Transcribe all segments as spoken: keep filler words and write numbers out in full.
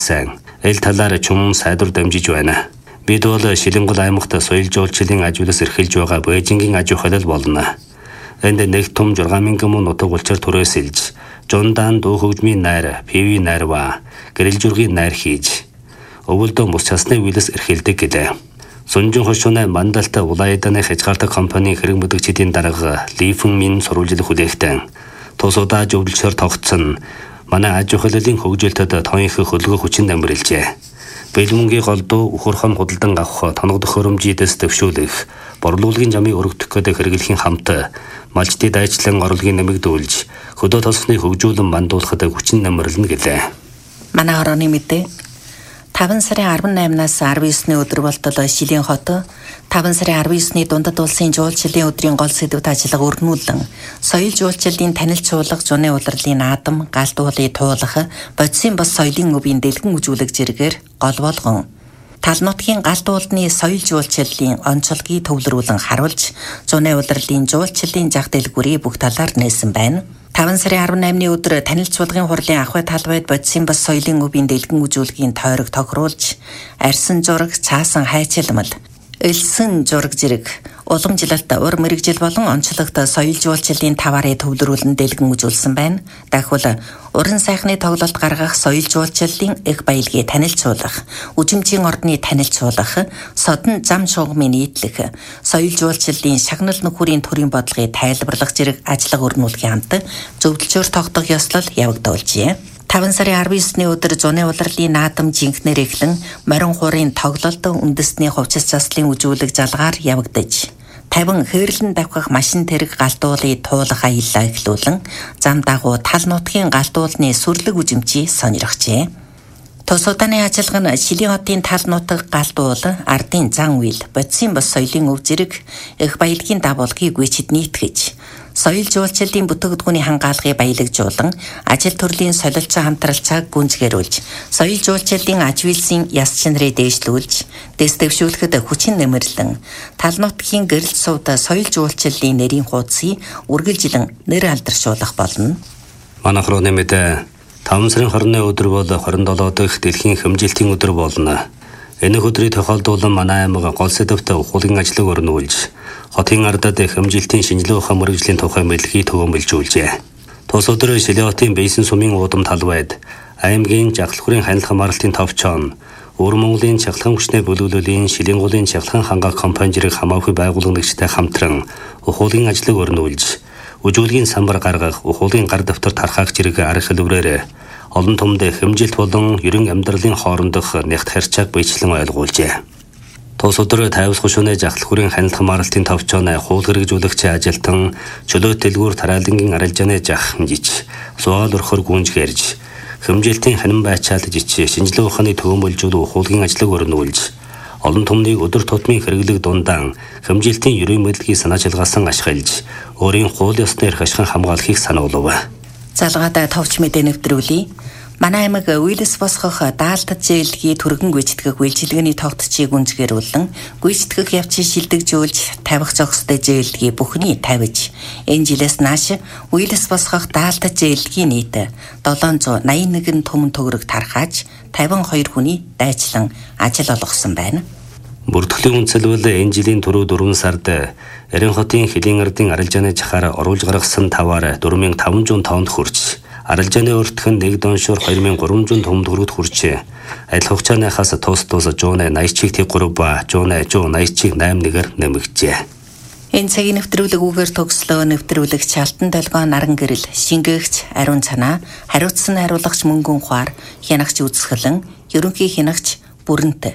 сайн эл талаар чум сайдвар дамжиж байна. Бид бол Шилэнгол аймагт соёл жуулчлалын ажлаас эрхэлж байгаа Бээжингийн аж ахуйлал болно. Энд нэг том жургаан мянган мөн нутаг улчаар түрээсэлж, Жундан дуу хөгжмийн найр, пиви найрва, гэрэл жургийн найр хийж, өвөлдөө мус часны үйлс эрхэлдэг гэлээ. Сунжин хошууны мандалта улаайданы хязгаартай компани хэрэг мөдөгчдийн дарга Лифэн Мин сурвалжлах хүлээгтэн тусуудаа зөвлөлсөөр тогтсон манай аж ахуйлалын хөгжилтөд тоонх хөлгөө хүчин дамжуулжээ. Бэлмөнгийн голдуу ухурхам худалдан авах тоног төхөөрөмжийдэс төвшүүлэх, борлуулгын жамыг өргөдөх гэдэг хэрэглэхийн хамт малчдын дайчлан орлогын нэмэгдүүлж, хөдөө тосхны хөгжүүлэн мандуулахад хүчин дамжуулна гэлээ. Манай хорооны мэдээ таван сарын арван наймнаас арван есний өдөр болтол Шилийн хот таван сарын арван есний дундад улсын жуулчлалын өдрийн гол сэдвт ажиллага өрнүүлэн соёл жуулчлалын танилцуулга, зуны улирлын наадам, галт уулын туулах, бодисын бос соёлын өвийн дэлгэн үзүүлэг зэрэгээр гол болгон тал нутгийн галт уулны соёл жуулчлалын онцлогийг төвлөрүүлэн харуулж, зуны улирлын жуулчлалын зах дэлгүүрийг бүх талаар нээсэн байна. таван сарын арван наймны өдөр танилцуулгын хурлын ахуй талбайд бодисын бас соёлын өвийн дэлгэн үзүүлгийн тойрог тохируулж, арьсан зураг, цаасан хайчилмал, элсэн зураг зэрэг уламжлалт, ур мэрэгжил болон онцлогт соёл жуулчлалын таваарыг төвлөрүүлэн дэлгэн үзүүлсэн байна. Дахиад уран сайхны тоглолт гаргах, соёл жуулчлалын их баялагийг танилцуулах, үжимжийн ордны танилцуулах, содон зам шугамын нийтлэх, соёл жуулчлалын шагнал нөхөрийн төрийн бодлогыг тайлбарлах зэрэг ажиллага өрнүүлэхийн хамт зөвлөлчөөр тогтох ёслол явагдуулжээ. таван сарын арван есний өдөр зуны улирлын наадам жинхнэр эхлэн морин хуурын тоглолт, үндэстний хувцас заслын үзүүлэг залгаар явагдаж, тавин хээрлэн давхах машин тэрэг галтуулыг туулах аяллаа эхлүүлэн зам дагуу тал нутгийн галтуулны сүрлэг үжимчийг сонирхжээ. Тус удааны ажиллага нь Шилийн хотын тал нутаг галтуул, ардын зан үйл, бодисын бос соёлын өв зэрэг их баялагын дагуулгыг гүйцэд нийтгэж, соёл жуулчлалын бүтээгдэхүүний хангаалгыг баялагжуулан, ажил төрлийн солилцоо хамтралцааг гүнзгийрүүлж, соёл жуулчлалын аж үйлсийн яс чанарыг дээшлүүлж, дэс дэвшүүлэхэд хүчин нэмэрлэн, тал нутгийн гэрэл сувд соёл жуулчлалын нэрийн хуудсыг үргэлжлэн нэр алдаршуулах болно. Манай хорооны мэдээ таван сарын хорны өдөр бол хорин долоо дахь дэлхийн хэмжилтийн өдөр болно. Энэ өдрийг тохиолдуулан манай аймаг гол сэдвт ухуулгын ажлыг өрнүүлж, хотын ардад хэмжилтийн шинжилгээ ухаан мэргэжлийн тухай мэдлэгийг төвөмөлжүүлжээ. Тус өдөр Шилийн хотын Бэйсэн сумын уудам талбайд аймгийн жагалхуурын хяналт хамгаалалтын товчоон, Өвөр Монголын чахлан хүчний бүлүүлэлийн Шилэнгулийн чахлан хангаах компани зэрэг хамаагүй байгууллага нэгжтэй хамтран ухуулгын ажлыг өрнүүлж, үжүүлгийн самбар гаргах, ухуулгын гар дэвтэр тархаах зэрэг арга хэлбэрээр олон томд хэмжилт болон ерөн амьдралын хоорондох нягт харьцааг биечлэн ойлгуулжээ. Тус өдөр тайвс хушууны жагалхуурын хяналт хамгаалалтын товчоон хуул хэрэгжүүлэгч ажилтан чөлөөт дэлгүүр тараалангийн арилжааны жах хэмжиж, суал орхор гүнж гэрж, хэмжилтийн ханин байчаалж ич шинжилгээ ухааны төвөмөлжүүл ухуулгын ажлыг өрнүүлж, олон томныг өдөр тутмын хэрэглэг дундаан хэмжилтийн ерөн мэдлэгийг санаачилгаасан ашиглаж, өөрийн хууль ёсны эрх ашигын хамгаалахыг сануулв. Залгаатай товч мэдээ нэвтрүүлье. Манай аймаг үйлс босгох даалтад зээлгийн түргэн гүйцэтгэх үйлчилгээний тогтцыг гүнзгийрүүлэн гүйцэтгэх явцыг шилдэгжүүлж, тавих зохистой зээлгийн бүхний тавьж, энэ жилээс нааш үйлс босгох даалтад зээлгийн нийт долоон зуун найман нэгэн төмөн төгрөг тархааж, тавин хоёр хүний дайчлан ажил олгосон байна. Бүртгэлийн үнцэлбэл энэ жилийн түрүү дөрвөн сард Эрен хотын Хилийн ардын арилжааны жахаар оруулж гаргасан таваар дөрвөн мянган таван зуун тоннд хүрч, арилжааны өртгөн нэг доншоор хоёр мянган гурван зуун тоннд хүрээд хүрчээ. Адил хугацаанаас тус тус жууны наяцчиг тэг гурав ба жууны жуу наяцчиг найм нэгээр нэмэгджээ. Энэ цагийн нэвтрүүлэгүүгээр төгслөө нэвтрүүлэгч Алтан толгой наран гэрэл, шингээгч Ариун цанаа, хариуцсан хариулагч Мөнгөн ухаар, хянагч үзэсгэлэн, ерөнхий хянагч Бүрэнт.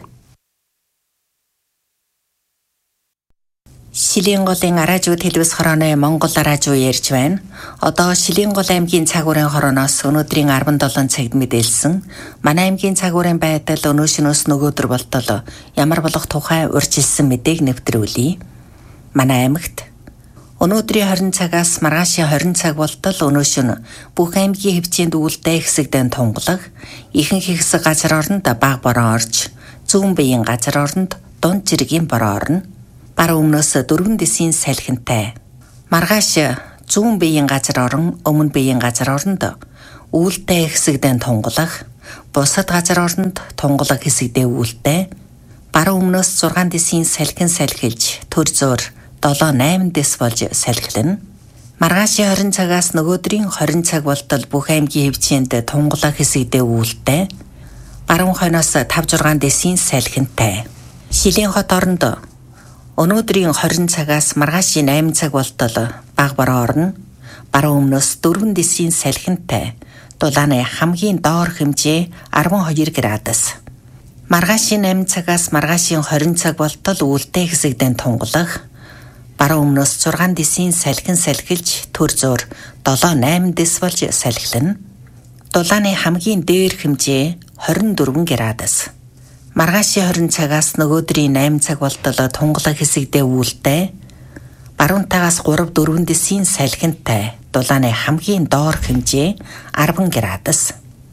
Шилэнголын араажуу телевиз хорооны Монгол араажуу ярьж байна. Одоо Шилэнгол аймгийн цагуурын хорооноос өнөөдрийн арван долоон цагт мэдээлсэн. Манай аймгийн цагуурын байдал өнөөшнөөс нөгөөдөр болтол ямар болох тухай урьдчилсан мэдээг нэвтрүүлье. Манай аймагт өнөөдрийн хорин цагаас маргаашийн хорин цаг болтол өнөөшн бүх аймгийн хэвчээнд үүлдээ хэсэгдэн тунгалаг, ихэнх хэсэг газар оронд баг бороо орж, зүүн биеийн газар оронд дунд жиргийн бороо орно. Баруун өмнөөс дөрвөн дэсийн салхинтай. Маргааш зүүн биеийн газар орон, өмнө биеийн газар оронд үүлдээ хэсэгдэн тунгалах, бусад газар оронд тунгалаг хэсэгдээ үүлтэй баруун өмнөөс зургаан дэсийн салхин салхилж төр зуур долоо найман дэс болж салхилна. Маргаашийн хорин цагаас нөгөөдрийн хорин цаг болтол бүх аймгийн хэвчээнд тунгалаг хэсэгдээ үүлтэй баруун хойноос тав зургаан дэсийн салхинтай. Шилийн хот оронд өнөөдрийн хорин цагаас маргаашийн найман цаг болтол баг бороо орно. Баруун өмнөөс дөрвөн дэсийн салхинтай. Дулааны хамгийн доор хэмжээ арван хоёр градус. Маргаашийн найман цагаас маргаашийн хорин цаг болтол үүлтэй хэсэгдэн тунгалаг. Баруун өмнөөс зургаан дэсийн салхин салхилж төр зуур долоо найман дэс болж салхилна. Дулааны хамгийн дээр хэмжээ хорин дөрвөн градус. Маргаашийн хорин цагаас нөгөөдрийн найман цаг болтол тунгалаг хэсэгдээ үүлтэй. Баруунтаагаас гурав дөрвөн дэсийн салхинтай. Дулааны хамгийн доор хэмжээ арван градус.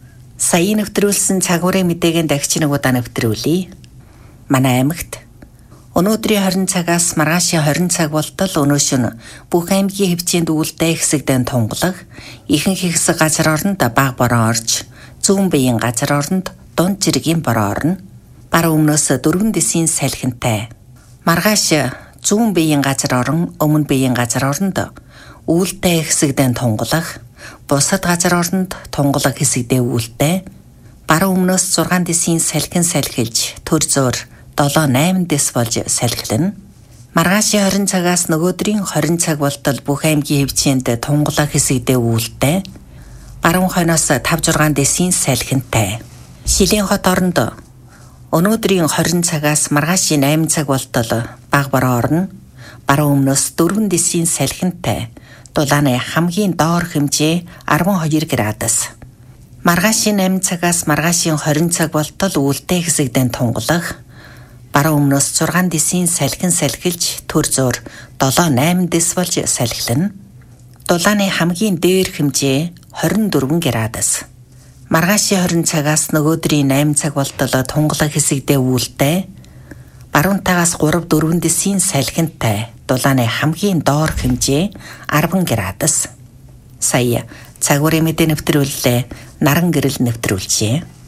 Сая нэвтрүүлсэн цагуурын мэдээгийн дахиж нэг удаа нэвтрүүлье. Манай аймагт өнөөдрийн хорин цагаас маргаашийн хорин цаг болтол өнөөшн бүх аймгийн хэвчээнд үүлтэй хэсэгдэн тунгалаг, ихэнх хэсэг газар оронд баг бороо орж, зүүн биеийн газар оронд дунд жиргийн бороо орно. Баруун өмнөөс дөрвөн дэсийн салхинтай. Маргааш зүүн биеийн газар орон, өмнө биеийн газар оронд үүлтэй хэсэгдэн тунгалаг, бусад газар оронд тунгалаг хэсэгдээ үүлтэй. Баруун өмнөөс зургаан дэсийн салхин салхилж төр зуур долоо найман дэс болж салхилна. Маргаашийн хорин цагаас нөгөөдрийн хорин цаг болтол бүх аймгийн хэвчээнд тунгалаг хэсэгдээ үүлтэй. Баруун хойноос тав зургаан дэсийн салхинтай. Шилийн хот оронд өнөөдрийн хорин цагаас маргаашийн найман цаг болтол баг бороо орно. Баруун өмнөөс дөрвөн дэсийн салхинтай. Дулааны хамгийн доор хэмжээ арван хоёр градус. Маргаашийн найман цагаас маргаашийн хорин цаг болтол үүлтэй хэсэгдэн тунгалаг. Баруун өмнөөс зургаан дэсийн салхин салхилж төр зуур долоо найман дэс болж салхилна. Дулааны хамгийн дээр хэмжээ хорин дөрвөн градус. Маргаашийн хорин цагаас нөгөөдрийн найман цаг болтол тунгалаг хэсэгдээ үүлтэй. Баруунтаагаас гурав дөрвөн дэсийн салхинтай. Дулааны хамгийн доор хэмжээ арван градус. Сая цагуурын мэдээ нэвтрүүллээ. Наран гэрэл нэвтрүүлжээ.